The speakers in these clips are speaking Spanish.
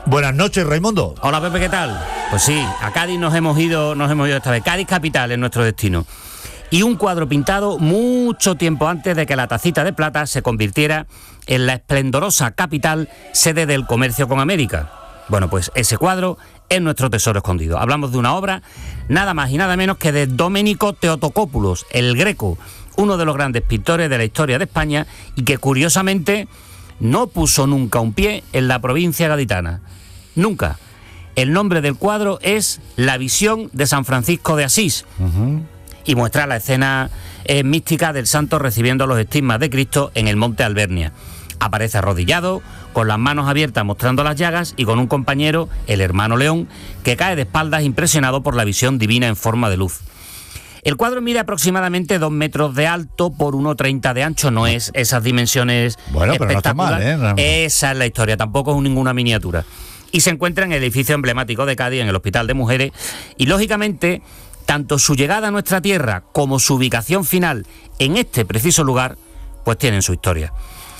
Buenas noches, Raimundo. Hola, Pepe, ¿qué tal? Pues sí, a Cádiz nos hemos ido esta vez. Cádiz capital es nuestro destino. Y un cuadro pintado mucho tiempo antes de que la Tacita de Plata se convirtiera en la esplendorosa capital, sede del comercio con América. Bueno, pues ese cuadro es nuestro tesoro escondido. Hablamos de una obra nada más y nada menos que de Domenico Theotokopoulos, el Greco, uno de los grandes pintores de la historia de España y que curiosamente no puso nunca un pie en la provincia gaditana. Nunca. El nombre del cuadro es La visión de San Francisco de Asís. Y muestra la escena mística del santo recibiendo los estigmas de Cristo en el monte Albernia. Aparece arrodillado, con las manos abiertas mostrando las llagas y con un compañero, el hermano León, que cae de espaldas impresionado por la visión divina en forma de luz. El cuadro mide aproximadamente 2 metros de alto por 1,30 de ancho, no es esas dimensiones espectaculares. Pero no está mal, Esa es la historia, tampoco es ninguna miniatura. Y se encuentra en el edificio emblemático de Cádiz, en el Hospital de Mujeres, y lógicamente, tanto su llegada a nuestra tierra como su ubicación final en este preciso lugar, pues tienen su historia.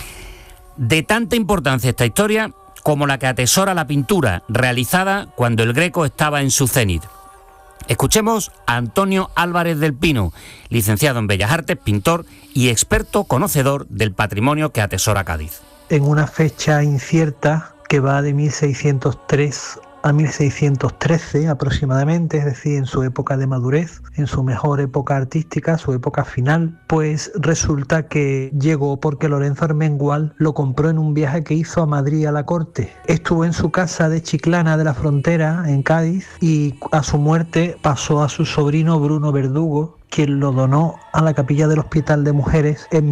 De tanta importancia esta historia como la que atesora la pintura realizada cuando el Greco estaba en su cenit. Escuchemos a Antonio Álvarez del Pino, licenciado en Bellas Artes, pintor y experto conocedor del patrimonio que atesora Cádiz. En una fecha incierta que va de 1603 a 1613 aproximadamente, es decir, en su época de madurez, en su mejor época artística, su época final, pues resulta que llegó porque Lorenzo Armengual lo compró en un viaje que hizo a Madrid a la corte. Estuvo en su casa de Chiclana de la Frontera, en Cádiz, y a su muerte pasó a su sobrino Bruno Verdugo, quien lo donó a la capilla del Hospital de Mujeres en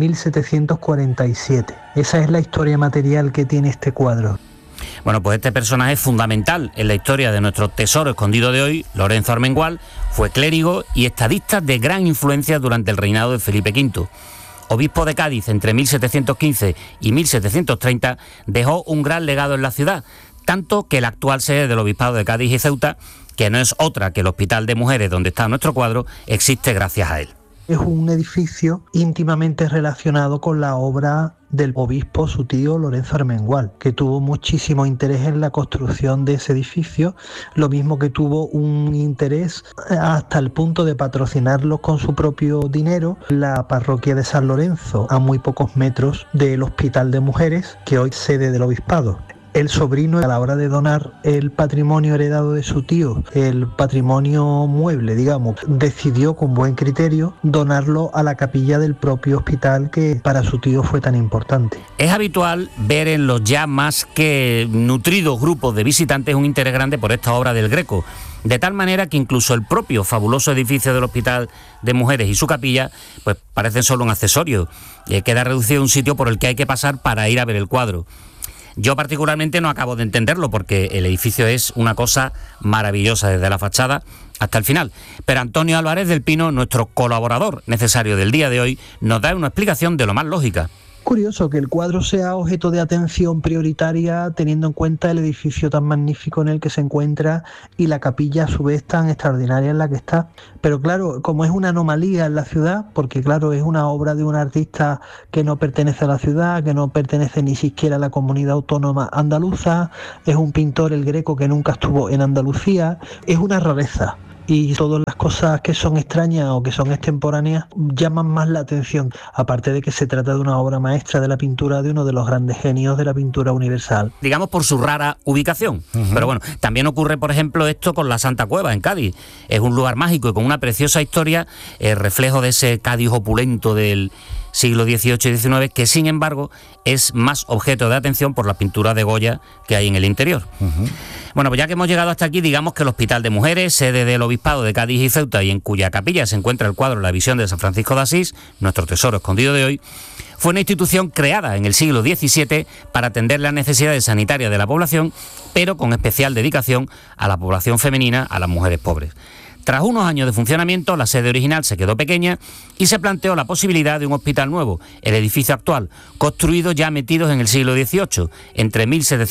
1747. Esa es la historia material que tiene este cuadro. Bueno, pues este personaje es fundamental en la historia de nuestro tesoro escondido de hoy. Lorenzo Armengual fue clérigo y estadista de gran influencia durante el reinado de Felipe V. Obispo de Cádiz entre 1715 y 1730, dejó un gran legado en la ciudad, tanto que la actual sede del Obispado de Cádiz y Ceuta, que no es otra que el Hospital de Mujeres donde está nuestro cuadro, existe gracias a él. Es un edificio íntimamente relacionado con la obra del obispo, su tío Lorenzo Armengual, que tuvo muchísimo interés en la construcción de ese edificio, lo mismo que tuvo un interés hasta el punto de patrocinarlo con su propio dinero la parroquia de San Lorenzo, a muy pocos metros del Hospital de Mujeres, que hoy es sede del obispado. El sobrino, a la hora de donar el patrimonio heredado de su tío, el patrimonio mueble, digamos, decidió con buen criterio donarlo a la capilla del propio hospital que para su tío fue tan importante. Es habitual ver en los ya más que nutridos grupos de visitantes un interés grande por esta obra del Greco, de tal manera que incluso el propio fabuloso edificio del Hospital de Mujeres y su capilla pues parecen solo un accesorio, y queda reducido a un sitio por el que hay que pasar para ir a ver el cuadro. Yo particularmente no acabo de entenderlo porque el edificio es una cosa maravillosa desde la fachada hasta el final. Pero Antonio Álvarez del Pino, nuestro colaborador necesario del día de hoy, nos da una explicación de lo más lógica. Curioso que el cuadro sea objeto de atención prioritaria teniendo en cuenta el edificio tan magnífico en el que se encuentra y la capilla a su vez tan extraordinaria en la que está. Pero claro, como es una anomalía en la ciudad, porque claro, es una obra de un artista que no pertenece a la ciudad, que no pertenece ni siquiera a la comunidad autónoma andaluza, es un pintor, el Greco, que nunca estuvo en Andalucía, es una rareza. Y todas las cosas que son extrañas o que son extemporáneas llaman más la atención, aparte de que se trata de una obra maestra de la pintura de uno de los grandes genios de la pintura universal. Digamos por su rara ubicación. Pero bueno, también ocurre, por ejemplo, esto con la Santa Cueva en Cádiz. Es un lugar mágico y con una preciosa historia, reflejo de ese Cádiz opulento del siglo XVIII y XIX, que sin embargo es más objeto de atención por las pinturas de Goya que hay en el interior. Bueno, pues ya que hemos llegado hasta aquí, digamos que el Hospital de Mujeres, sede del Obispado de Cádiz y Ceuta, y en cuya capilla se encuentra el cuadro La visión de San Francisco de Asís, nuestro tesoro escondido de hoy, fue una institución creada en el siglo XVII para atender las necesidades sanitarias de la población, pero con especial dedicación a la población femenina, a las mujeres pobres. Tras unos años de funcionamiento, la sede original se quedó pequeña y se planteó la posibilidad de un hospital nuevo, el edificio actual, construido ya metidos en el siglo XVIII, entre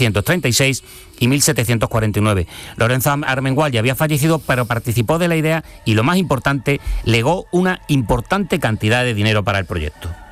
1736 y 1749. Lorenzo Armengual ya había fallecido, pero participó de la idea y, lo más importante, legó una importante cantidad de dinero para el proyecto.